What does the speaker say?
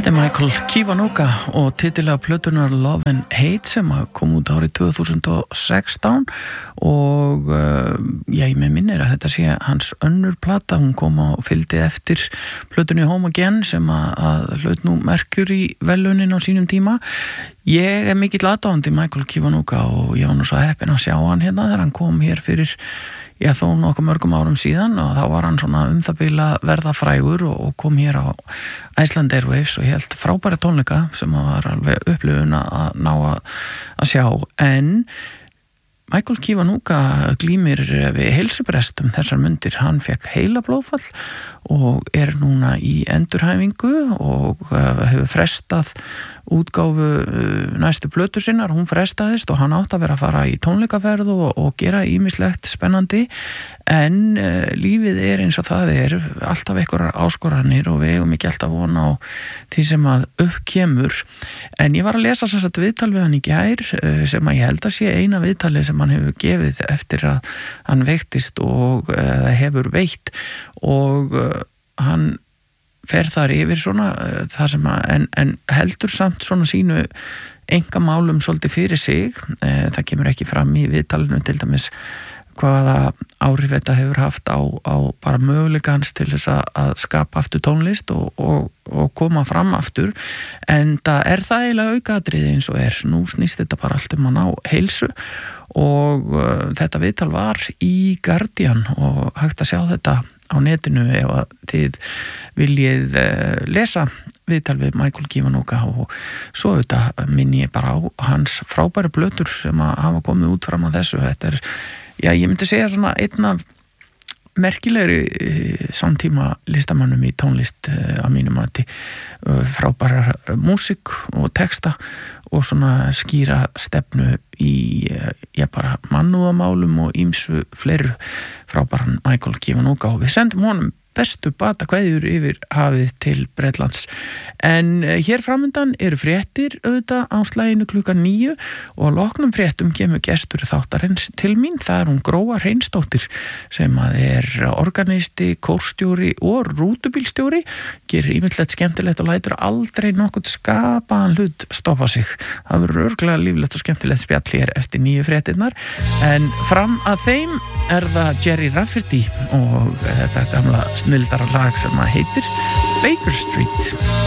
Þetta Michael Kiwanuka og titilega plötunar Love and Hate sem kom út árið 2016 og ég með minnir að þetta sé hans önnur plata, hún kom og fylgdi eftir plötunni Home Again sem að hlaut nú Mercury verðlaunin á sínum tíma. Ég mikill aðdáandi Michael Kiwanuka og ég var nú svo heppinn að sjá hann hérna þegar hann kom hér fyrir þó nokkuð mörgum árum síðan og þá var hann svona það bil að verða frægur og kom hér á Iceland Airwaves og hélt frábæra tónleika sem var alveg upplifun að ná að sjá. En Michael Kiwanuka glímir við heilsubrestum þessar mundir. Hann fekk heilablóðfall og núna í endurhæfingu og hefur frestað útgáfu næstu plötu sinnar, hún frestaðist og hann átti að vera að fara í tónleikaferð og gera ýmislegt spennandi en lífið eins og það alltaf einhverjar áskoranir og við eigum ekki alltaf vona á því sem að uppkemur. En ég var að lesa þess að viðtal við hann í gær sem að ég held að sé eina viðtalið sem hann hefur gefið eftir að hann veiktist og hefur veitt og hann fer þar yfir svona það sem að, en heldur samt svona sínu einkamálum svolítið fyrir sig. Það kemur ekki fram í viðtalinu til dæmis hvaða áhrif þetta hefur haft á bara möguleikans til þess að skapa aftur tónlist og koma fram aftur, en það eiginlega aukaatriði eins og nú snýst þetta bara allt að ná heilsu og þetta viðtal var í Guardian og hægt að sjá þetta á netinu ef að þið viljið lesa viðtal við Michael Kiwanuka og svo þetta minni ég bara á hans frábæri plötur sem að hafa komið út fram á þessu. Þetta ég myndi segja svona einn af merkilegri samtíma listamannum í tónlist að mínum mati, frábæra músík og texta og svona skýra stefnu í bara mannúðamálum og ýmsu fleiri. Frábæran Michael Kiwanuka og við sendum honum bestu batakveðjur yfir hafið til Bretlands. En hér framundan eru fréttir auðvitað á slaginu 9:00 og að loknum fréttum kemur gestur þáttarins til mín. Það hún Gróa Hreinsdóttir sem að organisti, kórstjóri og rútubílstjóri, gerir ýmislegt skemmtilegt og lætur aldrei nokkuð skapaðan hlut stoppa sig. Það verður örugglega líflegt og skemmtilegt spjall hér eftir 9 fréttirnar, en fram að þeim það Gerry Rafferty og þetta gamla snilldara lag sem heitir Baker Street.